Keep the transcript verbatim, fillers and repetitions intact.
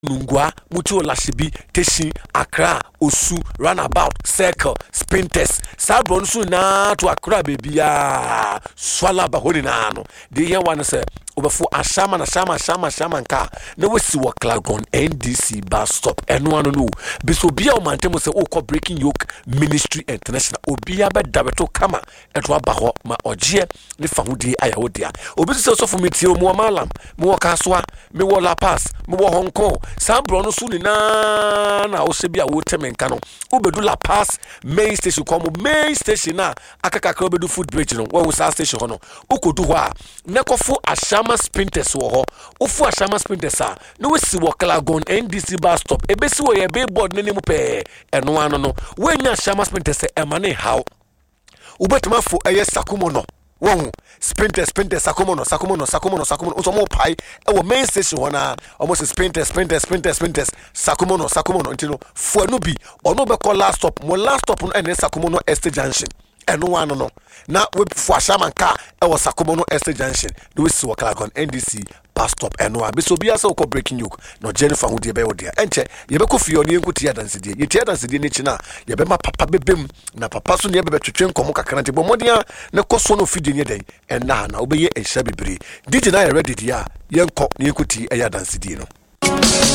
Nungwa, Mutu Lashibi, Teshi, Accra, Osu, Runabout, Circle, Spinters, Sabronsu na to Accra baby ya Swala Baholinano. The year one say over Ashama na Shama Shama Shaman car. No we see what Clagon N D C bus stop and one no. Bisobia Mantemo say Oko Breaking Yoke Ministry International Obia ba Dabeto Kama etwa baho ma oje ne fahudi ayawodia. Obi se so for me tio mo malam, mo kaswa, me wo La Paz, me wo Hong Kong. Sambro no su ni na na o se bia wo temenka no. Obedu La Paz main station ko mo main station na akaka ka obedu food bridge no. Wo sa station ho no. Ukodu ho a ne kofo Ashama Sprinters wo ho. Ofu Ashama Sprinters a no we si wo Clagon N D C bus stop. Ebesi wo ye billboard ne mu pe eno ano no. We nya Ashama Sprinters e mane how. Ubetuma fo eye Sakumo no. Won sprinter sprinter sakomono sakomono sakomono sakomono so mo pai e wo main station wana almost sprinter sprinter sprinter sprinters sakomono sakomono ntino fo anu bi ono be call last stop mo last stop no ene sakomono estate junction eno wano no na we fo Ashama car e wo sakomono estate junction do we see wo Clagon N D C bus stop eno a be so bia se ko breaking yoke no Jennifer hu de be wo de enche ye be ko fio ne enku tia dance de ye tia dance de ne china ye be ma papa bebem na papa so ne be betwetwe nkomo kakra nte bo modia ne koso no fidi ne den enna na obeye ehya bebre dj na ye ready dia ye nko ne enku ti e ya dance de no